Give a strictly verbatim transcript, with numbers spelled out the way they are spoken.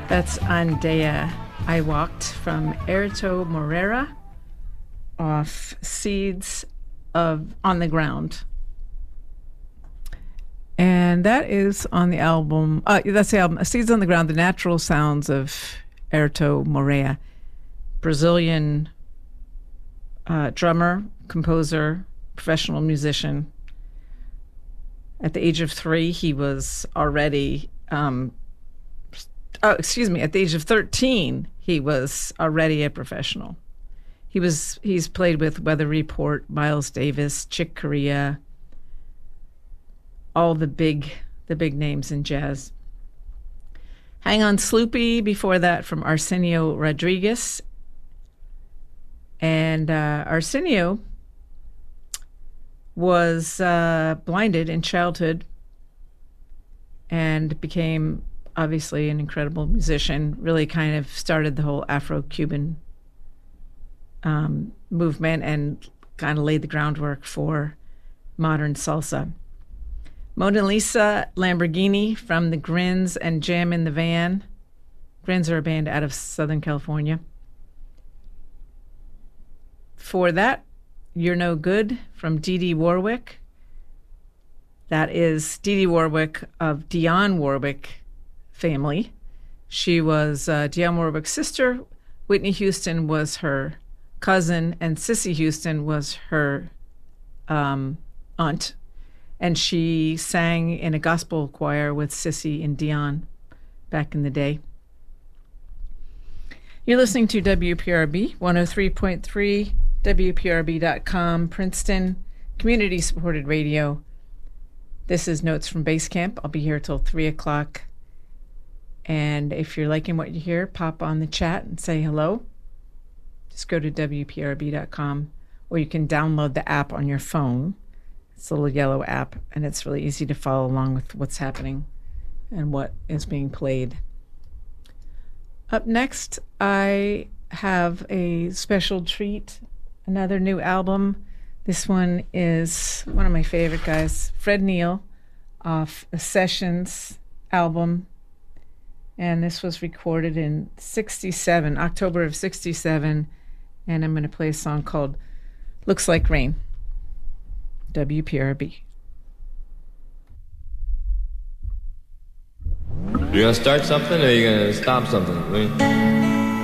That's Andea. I Walked from Airto Moreira off Seeds of On the Ground. And that is on the album, uh, that's the album, Seeds on the Ground, The Natural Sounds of Airto Moreira. Brazilian uh, drummer, composer, professional musician. At the age of three, he was already... Um, Oh, excuse me, at the age of thirteen, he was already a professional. He was he's played with Weather Report, Miles Davis, Chick Corea, all the big the big names in jazz. Hang On Sloopy before that from Arsenio Rodriguez. And uh, Arsenio was uh, blinded in childhood and became obviously an incredible musician, really kind of started the whole Afro-Cuban um, movement and kind of laid the groundwork for modern salsa. Mona Lisa Lamborghini from the Grins and Jam in the Van. Grins are a band out of Southern California. For that, You're No Good from Dee Dee Warwick. That is Dee Dee Warwick of Dionne Warwick family. She was uh, Dionne Warwick's sister. Whitney Houston was her cousin, and Cissy Houston was her um, aunt. And she sang in a gospel choir with Cissy and Dionne back in the day. You're listening to W P R B, one oh three point three, W P R B dot com, Princeton, community-supported radio. This is Notes from Basecamp. I'll be here till three o'clock. And if you're liking what you hear, pop on the chat and say hello. Just go to W P R B dot com, or you can download the app on your phone. It's a little yellow app, and it's really easy to follow along with what's happening and what is being played. Up next, I have a special treat, another new album. This one is one of my favorite guys, Fred Neil, off a Sessions album. And this was recorded in sixty-seven, October of sixty-seven. And I'm going to play a song called Looks Like Rain. W P R B. You gonna start something or you gonna stop something?